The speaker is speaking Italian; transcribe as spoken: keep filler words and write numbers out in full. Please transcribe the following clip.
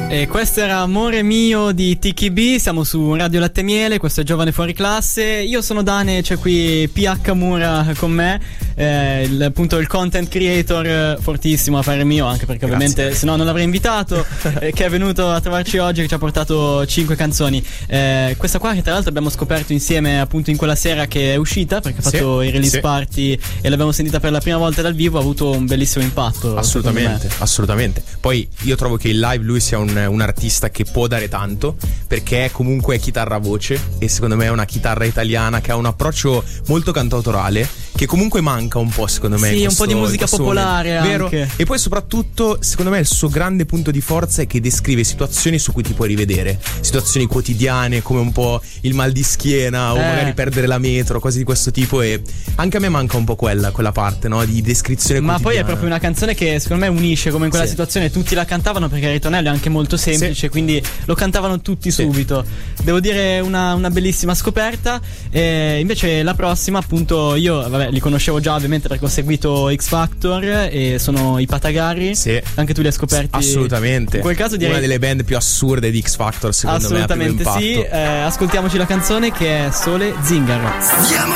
E questo era Amore mio di T K B, siamo su Radio Latte Miele, questo è Giovane Fuori Classe. Io sono Dane, c'è qui P H Mura con me, eh, il, appunto il content creator fortissimo a fare mio, anche perché Grazie. ovviamente se no non l'avrei invitato, eh, che è venuto a trovarci oggi, che ci ha portato cinque canzoni. Eh, questa qua che tra l'altro abbiamo scoperto insieme appunto in quella sera che è uscita, perché ha fatto sì, i release sì. party e l'abbiamo sentita per la prima volta dal vivo, ha avuto un bellissimo impatto. Assolutamente, assolutamente. Poi io trovo che in live lui sia un un artista che può dare tanto, perché è comunque chitarra voce e secondo me è una chitarra italiana che ha un approccio molto cantautorale che comunque manca un po', secondo me. Sì, questo, un po' di musica popolare anche. Vero? E poi soprattutto secondo me il suo grande punto di forza è che descrive situazioni su cui ti puoi rivedere, situazioni quotidiane come un po' il mal di schiena o eh. magari perdere la metro, cose di questo tipo, e anche a me manca un po' quella quella parte, no, di descrizione ma quotidiana. poi è proprio una canzone che secondo me unisce, come in quella sì. situazione tutti la cantavano perché il ritornello è anche molto semplice, sì. quindi lo cantavano tutti sì. subito. Devo dire una, una bellissima scoperta. E invece la prossima, appunto, io vabbè li conoscevo già ovviamente perché ho seguito X Factor e sono i Patagari. Sì. Anche tu li hai scoperti? Assolutamente. In quel caso direi una delle band più assurde di X Factor, secondo assolutamente me. Assolutamente sì. Eh, ascoltiamoci la canzone che è Sole Zingaro. Siamo